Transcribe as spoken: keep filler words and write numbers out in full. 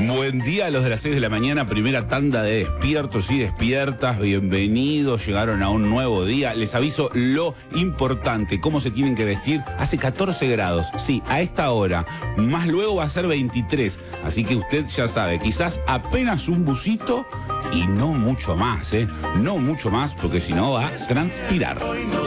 Buen día a los de las seis de la mañana, primera tanda de despiertos y despiertas, bienvenidos, llegaron a un nuevo día. Les aviso lo importante, cómo se tienen que vestir. Hace catorce grados, sí, a esta hora, más luego va a ser veintitrés, así que usted ya sabe, quizás apenas un busito y no mucho más, ¿eh? No mucho más, porque si no va a transpirar.